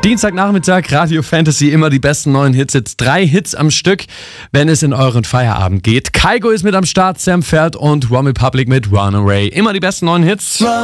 Dienstagnachmittag, Radio Fantasy, immer die besten neuen Hits. Jetzt 3 Hits am Stück, wenn es in euren Feierabend geht. Kygo ist mit am Start, Sam Feld und OneRepublic mit Runaway. Immer die besten neuen Hits.